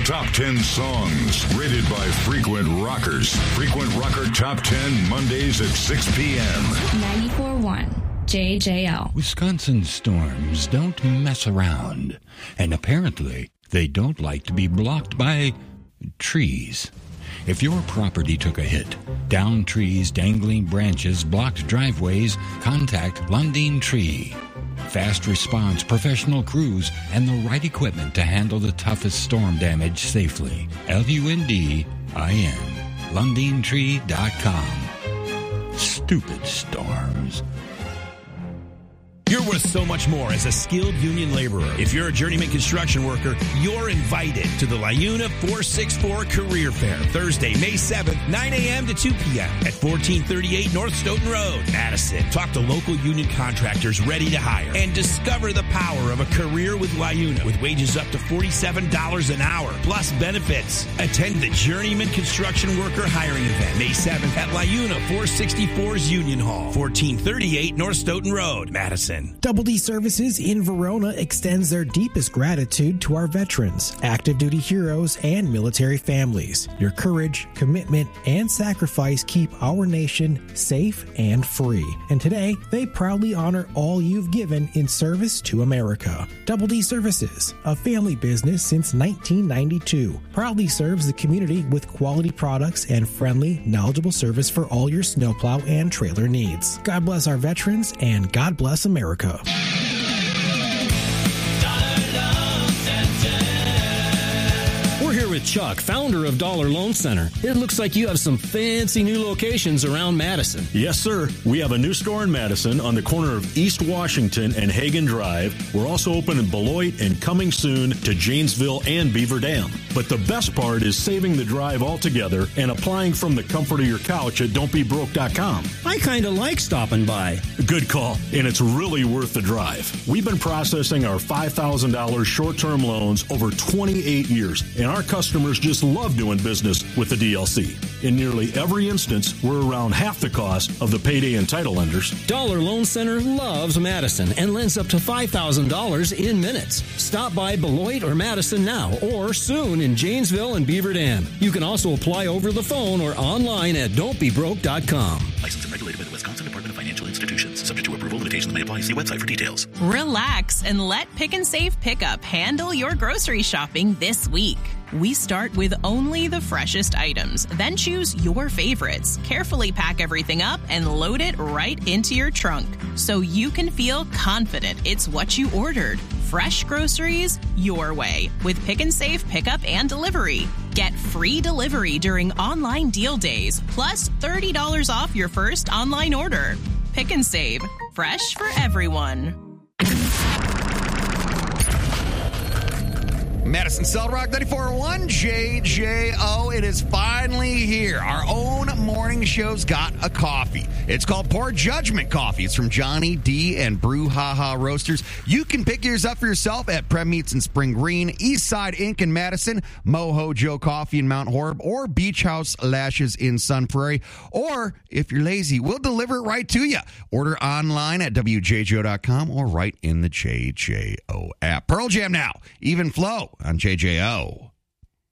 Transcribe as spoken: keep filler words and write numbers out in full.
Top ten songs rated by Frequent Rockers. Frequent Rocker Top ten, Mondays at six p.m. ninety-four point one J J L. Wisconsin storms don't mess around. And apparently, they don't like to be blocked by trees. If your property took a hit, downed trees, dangling branches, blocked driveways, contact Lundin Tree. Fast response, professional crews, and the right equipment to handle the toughest storm damage safely. L U N D I N. Lundin Tree dot com. Stupid storms. You're worth so much more as a skilled union laborer. If you're a journeyman construction worker, you're invited to the LIUNA four sixty-four Career Fair, Thursday, May seventh, nine a.m. to two p.m. at fourteen thirty-eight North Stoughton Road, Madison. Talk to local union contractors ready to hire and discover the power of a career with LIUNA with wages up to forty-seven dollars an hour, plus benefits. Attend the Journeyman Construction Worker Hiring Event, May seventh at LIUNA four sixty-four's Union Hall, fourteen thirty-eight North Stoughton Road, Madison. Double D Services in Verona extends their deepest gratitude to our veterans, active duty heroes, and military families. Your courage, commitment, and sacrifice keep our nation safe and free. And today, they proudly honor all you've given in service to America. Double D Services, a family business since nineteen ninety-two, proudly serves the community with quality products and friendly, knowledgeable service for all your snowplow and trailer needs. God bless our veterans, and God bless America. We're here with Chuck, founder of Dollar Loan Center. It looks like you have some fancy new locations around Madison. Yes, sir. We have a new store in Madison on the corner of East Washington and Hagen Drive. We're also open in Beloit and coming soon to Janesville and Beaver Dam. But the best part is saving the drive altogether and applying from the comfort of your couch at don't be broke dot com. I kind of like stopping by. Good call, and it's really worth the drive. We've been processing our five thousand dollars short-term loans over twenty-eight years, and our customers just love doing business with the D L C. In nearly every instance, we're around half the cost of the payday and title lenders. Dollar Loan Center loves Madison and lends up to five thousand dollars in minutes. Stop by Beloit or Madison now, or soon in Janesville and Beaver Dam. You can also apply over the phone or online at don't be broke dot com. Licensed and regulated by the Wisconsin Department of Financial Institutions. Subject to approval, limitations may apply. See website for details. Relax and let Pick and Save Pickup handle your grocery shopping this week. We start with only the freshest items, then choose your favorites. Carefully pack everything up and load it right into your trunk so you can feel confident it's what you ordered. Fresh groceries your way with Pick and Save Pickup and Delivery. Get free delivery during online deal days, plus thirty dollars off your first online order. Pick and Save, fresh for everyone. Madison Cell Rock ninety-four point one J J O. It is finally here. Our own morning show's got a coffee. It's called Poor Judgment Coffee. It's from Johnny D and Brouhaha Roasters. You can pick yours up for yourself at Prem Meats in Spring Green, Eastside Incorporated in Madison, Moho Joe Coffee in Mount Horeb, or Beach House Lashes in Sun Prairie. Or, if you're lazy, we'll deliver it right to you. Order online at W J J O dot com or right in the J J O app. Pearl Jam now. Even Flow on J J O.